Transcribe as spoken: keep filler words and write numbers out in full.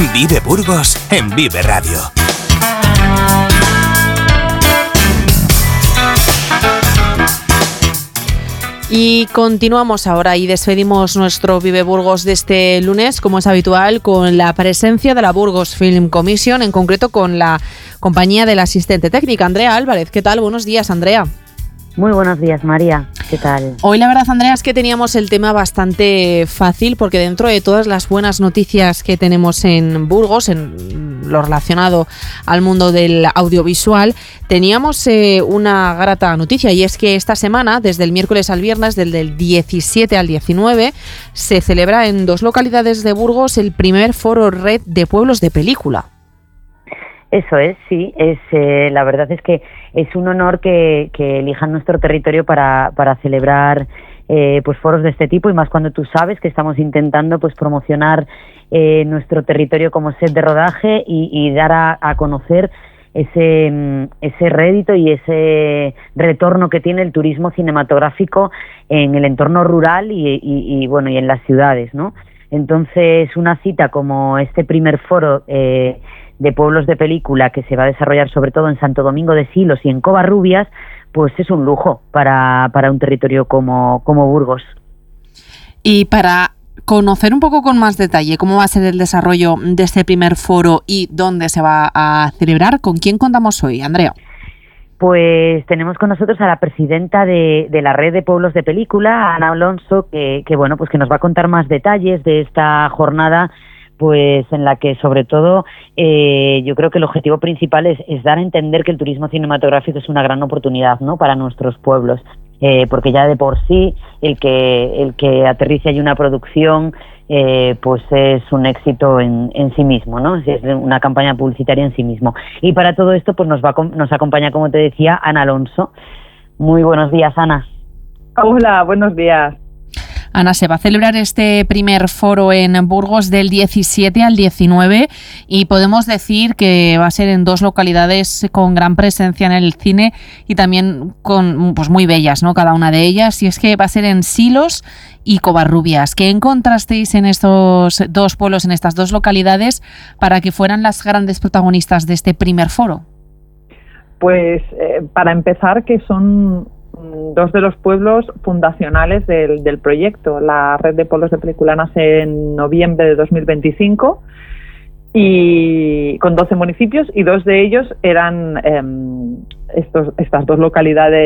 Vive Burgos en Vive Radio. Y continuamos ahora y despedimos nuestro Vive Burgos de este lunes, como es habitual, con la presencia de la Burgos Film Commission, en concreto con la compañía del asistente técnica, Andrea Álvarez. ¿Qué tal? Buenos días, Andrea. Muy buenos días, María. ¿Qué tal? Hoy la verdad, Andrea, es que teníamos el tema bastante fácil, porque dentro de todas las buenas noticias que tenemos en Burgos, en lo relacionado al mundo del audiovisual, teníamos eh, una grata noticia, y es que esta semana, desde el miércoles al viernes, desde el diecisiete al diecinueve, se celebra en dos localidades de Burgos el primer foro Red de Pueblos de Película. Eso es, sí. Es eh, la verdad es que es un honor que, que elijan nuestro territorio para, para celebrar eh, pues foros de este tipo, y más cuando tú sabes que estamos intentando pues promocionar eh, nuestro territorio como set de rodaje y, y dar a, a conocer ese ese rédito y ese retorno que tiene el turismo cinematográfico en el entorno rural y, y, y bueno y en las ciudades, ¿no? Entonces, una cita como este primer foro eh, de pueblos de película, que se va a desarrollar sobre todo en Santo Domingo de Silos y en Covarrubias, pues es un lujo para, para un territorio como, como Burgos. Y para conocer un poco con más detalle cómo va a ser el desarrollo de este primer foro y dónde se va a celebrar, ¿con quién contamos hoy, Andrea? Pues tenemos con nosotros a la presidenta de, de la Red de Pueblos de Película, Ana Alonso, que, que bueno, pues que nos va a contar más detalles de esta jornada, pues en la que sobre todo eh, yo creo que el objetivo principal es, es dar a entender que el turismo cinematográfico es una gran oportunidad, ¿no?, para nuestros pueblos, eh, porque ya de por sí el que el que aterrice ahí una producción eh, pues es un éxito en, en sí mismo, ¿no? Es una campaña publicitaria en sí mismo. Y para todo esto pues nos va nos acompaña, como te decía, Ana Alonso. Muy buenos días, Ana. Hola, buenos días. Ana, se va a celebrar este primer foro en Burgos del diecisiete al diecinueve, y podemos decir que va a ser en dos localidades con gran presencia en el cine y también con pues muy bellas, ¿no?, cada una de ellas, y es que va a ser en Silos y Covarrubias. ¿Qué encontrasteis en estos dos pueblos, en estas dos localidades, para que fueran las grandes protagonistas de este primer foro? Pues eh, para empezar, que son dos de los pueblos fundacionales del, del proyecto. La Red de Pueblos de Película nace en noviembre de dos mil veinticinco y con doce municipios, y dos de ellos eran eh, estos, estas dos localidades